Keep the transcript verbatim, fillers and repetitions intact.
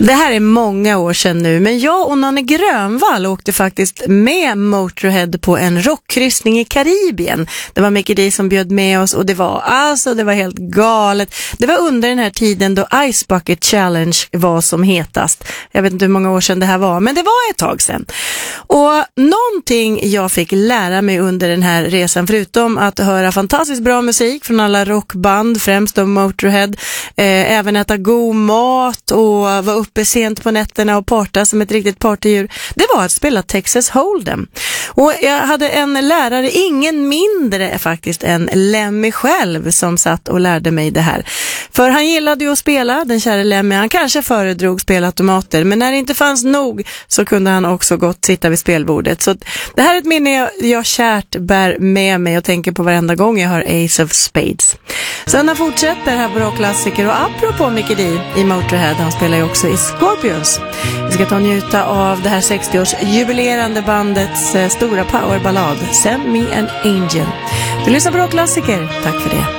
Det här är många år sedan nu, men jag och Nanne Grönvall åkte faktiskt med Motorhead på en rockkryssning i Karibien. Det var Mickey D som bjöd med oss och det var alltså det var helt galet. Det var under den här tiden då Ice Bucket Challenge var som hetast. Jag vet inte hur många år sedan det här var, men det var ett tag sedan. Och någonting jag fick lära mig under den här resan, förutom att höra fantastiskt bra musik från alla rockband, främst då Motorhead, eh, även äta god mat och vara uppe sent på nätterna och parta som ett riktigt partydjur, det var att spela Texas Hold'em. Och jag hade en lärare, ingen mindre faktiskt än Lemmy själv, som satt och lärde mig det här. För han gillade ju att spela, den kära Lemmy. Han kanske föredrog spela automater, men när det inte fanns nog så kunde han också gott sitta vid spelbordet. Så det här är ett minne jag, jag kärt bär med mig och tänker på varenda gång jag hör Ace of Spades. Sen han fortsätter här på rockklassiker, och apropå Mickey D i Motorhead, han spelar ju också i Scorpions. Vi ska ta och njuta av det här sextio-års jubilerande bandets eh, stora powerballad Send Me an Angel. Du lyssnar på rockklassiker, tack för det.